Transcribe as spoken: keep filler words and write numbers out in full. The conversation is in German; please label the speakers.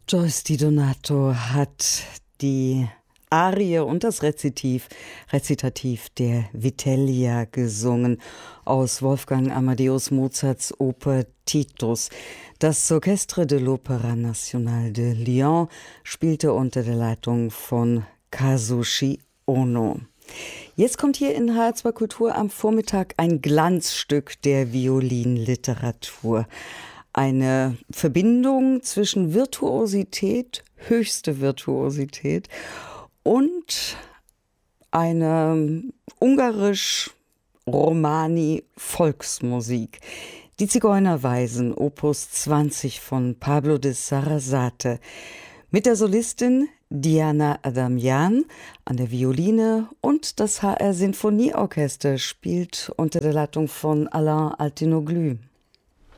Speaker 1: Joyce Di Donato hat die Arie und das Rezitiv, Rezitativ der Vitellia gesungen aus Wolfgang Amadeus Mozarts Oper Titus. Das Orchestre de l'Opéra National de Lyon spielte unter der Leitung von Kazushi Ono. Jetzt kommt hier in H R zwei Kultur am Vormittag ein Glanzstück der Violinliteratur. Eine Verbindung zwischen Virtuosität, höchste Virtuosität und eine ungarisch-romani-Volksmusik. Die Zigeunerweisen, Opus zwanzig von Pablo de Sarasate. Mit der Solistin Diana Adamjan an der Violine und das H R Sinfonieorchester spielt unter der Leitung von Alain Altinoglu.